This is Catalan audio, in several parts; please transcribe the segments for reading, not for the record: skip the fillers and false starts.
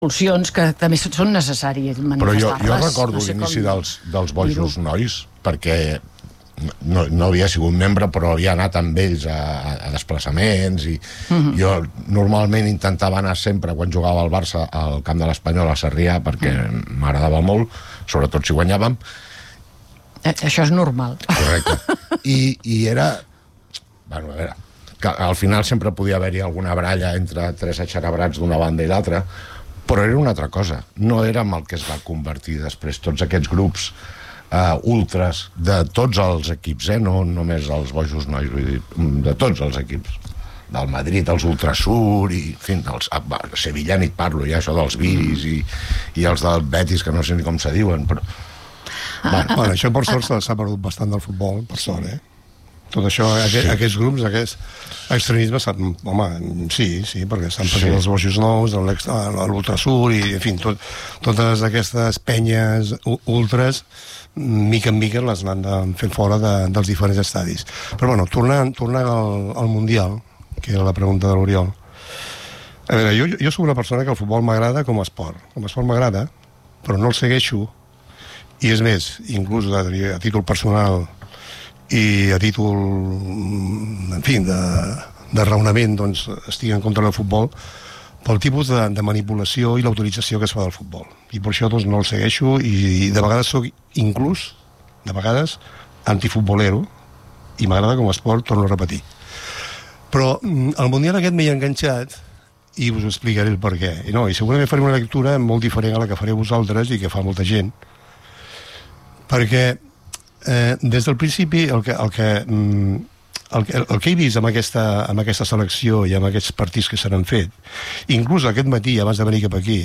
expulsions que també són necessàries manifestar-les. Però jo recordo l'inici dels Bojos Nois, perquè no havia sigut membre, però havia anat amb ells a desplaçaments i jo normalment intentava anar sempre quan jugava al Barça al camp de l'Espanyol a Sarrià, perquè m'agradava molt, sobretot si guanyàvem. Això és normal. Correcte. I era... Bueno, a veure, que al final sempre podia haver-hi alguna baralla entre tres aixarabrats d'una banda i l'altra, però era una altra cosa. No era amb el que es va convertir després tots aquests grups ultras de tots els equips, no només els Bojos Nois, vull dir, de tots els equips. Del Madrid, els Ultrasur, i, en fi, Sevilla ni et parlo, ja això dels Viris i els del Betis, que no sé ni com se diuen, però... Bueno, això per sort s'ha perdut bastant del futbol, per sort, Tot això, aquests grups, aquests extremismes, home, sí, perquè s'han perdut els Bojos Nous, l'Ultrasur, i, en fi, totes aquestes penyes ultres, mica en mica les han fet fora dels diferents estadis. Però, bueno, tornant al Mundial, que era la pregunta de l'Oriol, a veure, jo soc una persona que el futbol m'agrada com a esport. Com a esport m'agrada, però no el segueixo, i és més, inclús a títol personal i a títol, en fi, de raonament, doncs, estic en contra del futbol pel tipus de manipulació i l'autorització que es fa del futbol. I per això doncs, no el segueixo i de vegades soc inclús, de vegades, antifutbolero, i m'agrada com a esport, torno a repetir. Però el Mundial aquest m'hi he enganxat i us explicaré el per què. I segurament faré una lectura molt diferent a la que fareu vosaltres i que fa molta gent, perquè des del principi el que he vist amb aquesta selecció i amb aquests partits que s'han fet, inclús aquest matí, abans de venir cap aquí,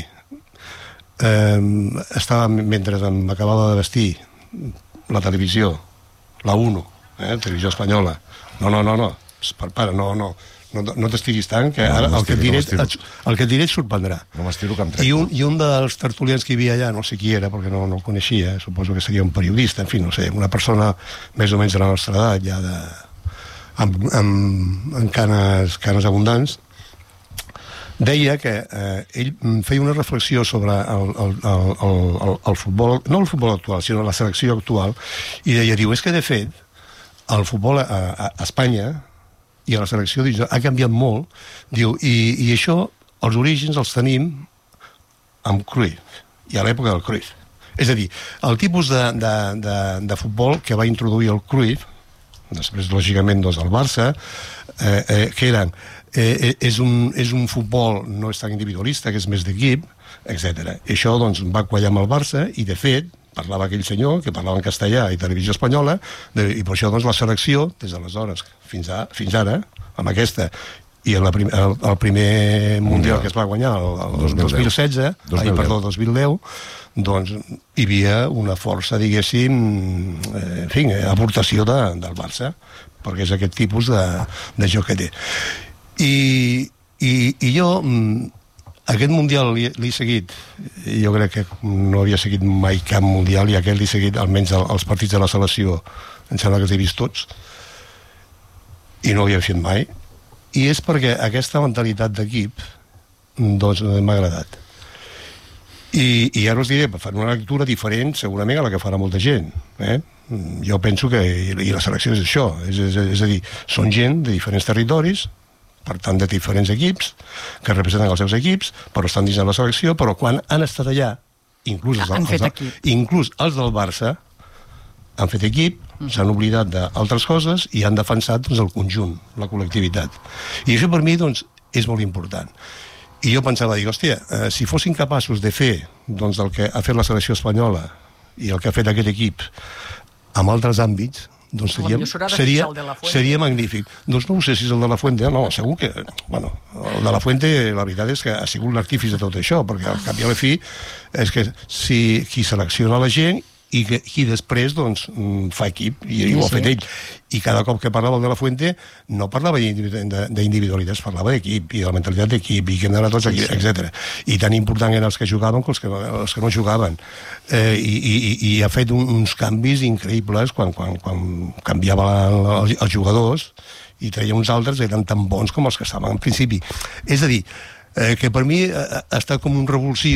estava, mentre m'acabava de vestir, la televisió, la 1, televisió espanyola, no, para, no t'estiguis tant, que ara el que et diré et sorprendrà. No m'estiro que em trec. I un dels tertulians que hi havia allà, no sé qui era, perquè no el coneixia, suposo que seria un periodista, en fi, no sé, una persona més o menys de la nostra edat, ja amb canes abundants, deia que ell feia una reflexió sobre el futbol, no el futbol actual, sinó la selecció actual, i deia, és que de fet, el futbol a Espanya i a la selecció ha canviat molt, diu, i això, els orígens els tenim amb Cruyff, i a l'època del Cruyff. És a dir, el tipus de futbol que va introduir el Cruyff, després, lògicament, doncs, el Barça, que eren, és un futbol no és tan individualista, que és més d'equip, etc. Això, doncs, va quallar amb el Barça, i, de fet, parlava aquell senyor, que parlava en castellà i televisió espanyola, i per això, doncs, la selecció, des d'aleshores fins ara, amb aquesta, i el primer Mundial que es va guanyar, el 2010, doncs hi havia una força, diguéssim, en fi, aportació del Barça, perquè és aquest tipus de joc que té. I jo... Aquest Mundial l'he seguit, jo crec que no havia seguit mai cap Mundial, i aquest l'he seguit, almenys els partits de la selecció, em sembla que els he vist tots, i no havia fet mai, i és perquè aquesta mentalitat d'equip doncs m'ha agradat. I ara us diré, faré una lectura diferent segurament a la que farà molta gent. Jo penso que, i la selecció és això, és a dir, són gent de diferents territoris, per tant, de diferents equips, que representen els seus equips, però estan dins de la selecció, però quan han estat allà, inclús els del Barça, han fet equip, s'han oblidat d'altres coses i han defensat, doncs, el conjunt, la col·lectivitat. I això per mi, doncs, és molt important. I jo pensava, hòstia, si fossin capaços de fer, doncs, el que ha fet la selecció espanyola i el que ha fet aquest equip amb altres àmbits, doncs seria magnífic. Doncs no ho sé si és el de la Fuente, no, segur que... Bueno, el de la Fuente, la veritat és que ha sigut l'artífice de tot això, perquè al cap i a la fi és que si qui selecciona la gent i qui després, doncs, fa equip, i ho ha fet ell. I cada cop que parlava el de la Fuente no parlava d'individualitats, parlava d'equip i de la mentalitat d'equip, i que hem d'anar tots aquí, etc. I tan important eren els que jugaven com els que no jugaven. I ha fet uns canvis increïbles quan canviava els jugadors i treia uns altres, eren tan bons com els que estaven al principi. És a dir, que per mi ha estat com un revulsiu